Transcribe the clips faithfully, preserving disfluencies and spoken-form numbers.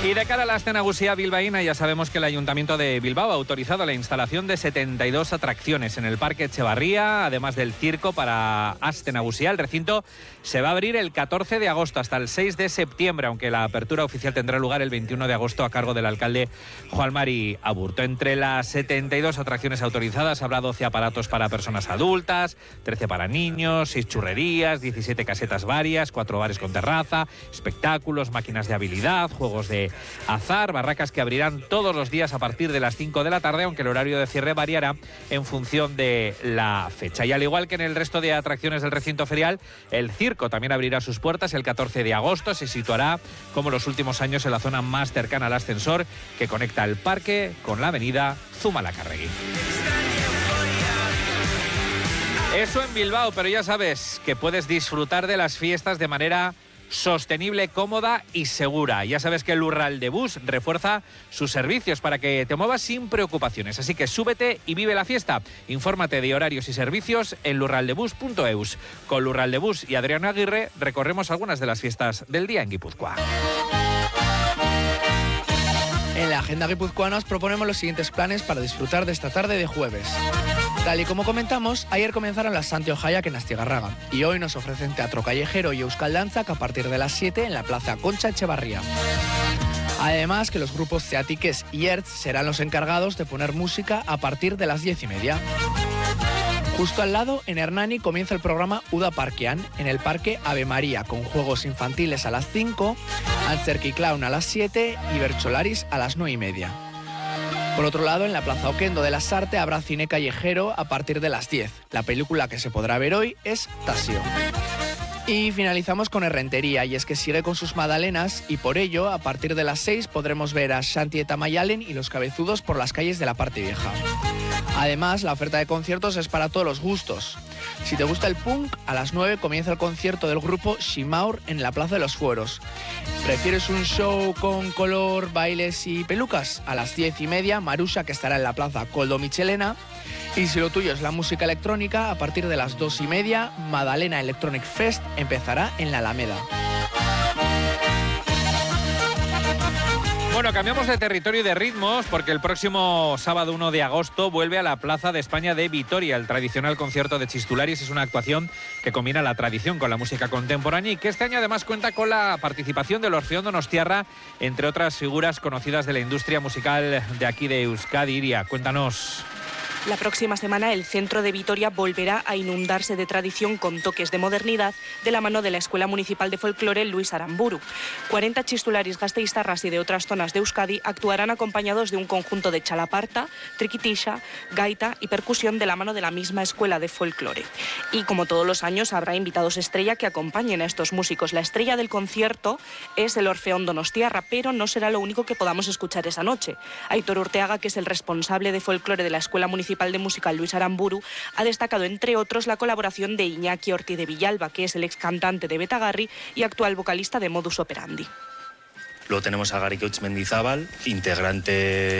Y de cara a la Aste Nagusia bilbaína, ya sabemos que el Ayuntamiento de Bilbao ha autorizado la instalación de setenta y dos atracciones en el Parque Etxebarria, además del circo para Aste Nagusia. El recinto se va a abrir el catorce de agosto hasta el seis de septiembre, aunque la apertura oficial tendrá lugar el veintiuno de agosto a cargo del alcalde Juan Mari Aburto. Entre las setenta y dos atracciones autorizadas habrá doce aparatos para personas adultas, trece para niños, seis churrerías, diecisiete casetas varias, cuatro bares con terraza, espectáculos, máquinas de habilidad, juegos de azar, barracas que abrirán todos los días a partir de las cinco de la tarde, aunque el horario de cierre variará en función de la fecha. Y al igual que en el resto de atracciones del recinto ferial, el circo también abrirá sus puertas el catorce de agosto. Se situará, como los últimos años, en la zona más cercana al ascensor que conecta el parque con la avenida Zumalacárregui. Eso en Bilbao, pero ya sabes que puedes disfrutar de las fiestas de manera sostenible, cómoda y segura. Ya sabes que el Lurraldebus refuerza sus servicios para que te muevas sin preocupaciones. Así que súbete y vive la fiesta. Infórmate de horarios y servicios en lurraldebus punto eus. Con Lurraldebus y Adrián Aguirre recorremos algunas de las fiestas del día en Guipúzcoa. En la agenda guipuzcoana os proponemos los siguientes planes para disfrutar de esta tarde de jueves. Tal y como comentamos, ayer comenzaron las Santio Jayak en Astigarraga y hoy nos ofrecen teatro callejero y euskal danza a partir de las siete en la Plaza Concha Echevarría. Además, que los grupos Ceatiques y Ertz serán los encargados de poner música a partir de las diez y media. Justo al lado, en Hernani, comienza el programa Uda Parkean en el Parque Ave María, con juegos infantiles a las cinco, Antzerki Clown a las siete y Bercholaris a las nueve y media. Por otro lado, en la Plaza Oquendo de la Sarte habrá cine callejero a partir de las diez. La película que se podrá ver hoy es Tasio. Y finalizamos con Errentería, y es que sigue con sus magdalenas y por ello, a partir de las seis podremos ver a Shanti Eta Mayalen y los Cabezudos por las calles de la parte vieja. Además, la oferta de conciertos es para todos los gustos. Si te gusta el punk, a las nueve comienza el concierto del grupo Shimaur en la Plaza de los Fueros. ¿Prefieres un show con color, bailes y pelucas? A las diez y media, Marusha, que estará en la Plaza Coldo Michelena. Y si lo tuyo es la música electrónica, a partir de las dos y media, Madalena Electronic Fest empezará en la Alameda. Bueno, cambiamos de territorio y de ritmos porque el próximo sábado uno de agosto vuelve a la Plaza de España de Vitoria. El tradicional concierto de Chistularis es una actuación que combina la tradición con la música contemporánea y que este año además cuenta con la participación del Orfeón Donostiarra, entre otras figuras conocidas de la industria musical de aquí de Euskadi. Iria, cuéntanos. La próxima semana el centro de Vitoria volverá a inundarse de tradición con toques de modernidad de la mano de la Escuela Municipal de Folclore Luis Aramburu. cuarenta chistularis gasteiztarras y de otras zonas de Euskadi actuarán acompañados de un conjunto de chalaparta, triquitisha, gaita y percusión de la mano de la misma Escuela de Folclore. Y como todos los años habrá invitados estrella que acompañen a estos músicos. La estrella del concierto es el Orfeón Donostiarra, pero no será lo único que podamos escuchar esa noche. Aitor Urteaga, que es el responsable de Folclore de la Escuela Municipal de Música Luis Aramburu, ha destacado entre otros la colaboración de Iñaki Ortiz de Villalba, que es el ex cantante de Betagarri y actual vocalista de Modus Operandi. Luego tenemos a Gary Couch Mendizábal, integrante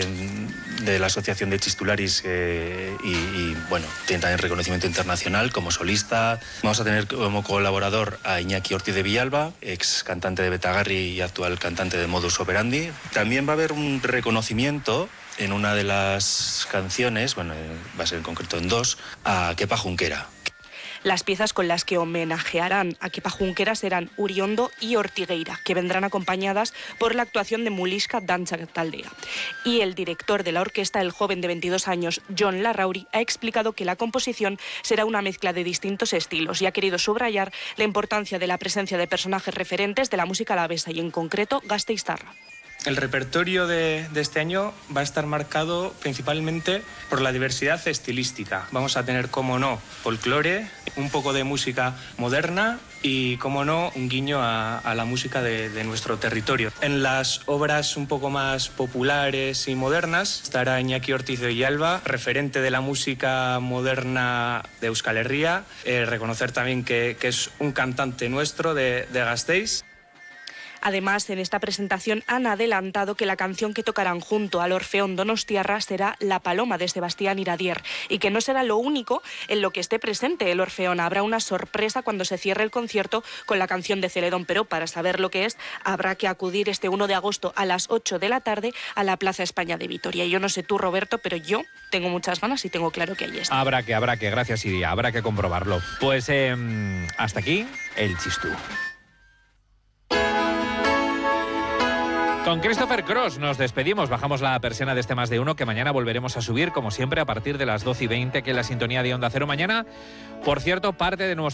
de la Asociación de Chistularis eh, y, y, bueno, tiene también reconocimiento internacional como solista. Vamos a tener como colaborador a Iñaki Ortiz de Villalba, ex cantante de Betagarri y actual cantante de Modus Operandi. También va a haber un reconocimiento en una de las canciones, bueno, va a ser en concreto en dos, a Kepa Junquera. Las piezas con las que homenajearán a Kepa Junquera serán Uriondo y Ortigueira, que vendrán acompañadas por la actuación de Muliska Danza Taldea. Y el director de la orquesta, el joven de veintidós años, John Larrauri, ha explicado que la composición será una mezcla de distintos estilos y ha querido subrayar la importancia de la presencia de personajes referentes de la música alavesa y en concreto gasteiztarra. El repertorio de, de este año va a estar marcado principalmente por la diversidad estilística. Vamos a tener, como no, folclore, un poco de música moderna y, como no, un guiño a, a la música de, de nuestro territorio. En las obras un poco más populares y modernas estará Iñaki Ortiz de Villalba, referente de la música moderna de Euskal Herria. Eh, reconocer también que, que es un cantante nuestro de, de Gasteiz. Además, en esta presentación han adelantado que la canción que tocarán junto al Orfeón Donostiarra será La Paloma de Sebastián Iradier y que no será lo único en lo que esté presente el Orfeón. Habrá una sorpresa cuando se cierre el concierto con la canción de Celedón, pero para saber lo que es habrá que acudir este uno de agosto a las ocho de la tarde a la Plaza España de Vitoria. Y yo no sé tú, Roberto, pero yo tengo muchas ganas y tengo claro que ahí está. Habrá que, habrá que, gracias Iria, habrá que comprobarlo. Pues eh, hasta aquí el Chistú. Con Christopher Cross nos despedimos, bajamos la persiana de este Más de Uno, que mañana volveremos a subir, como siempre, a partir de las doce y veinte, que es la sintonía de Onda Cero. Mañana, por cierto, parte de nuestro